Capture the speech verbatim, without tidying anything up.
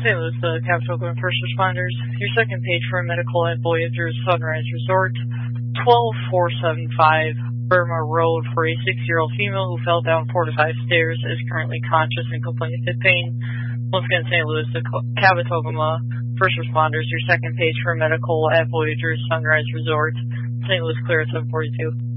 Saint Louis, the Capital Oakland First Responders. Your second page for medical at Voyager's Sunrise Resort, twelve four seven five Burma Road, for a six-year-old female who fell down four to five stairs, is currently conscious and complaining of hip pain. Once again, Saint Louis, the Cabotogama First Responders. Your second page for medical at Voyager's Sunrise Resort, Saint Louis, clear at seven forty-two.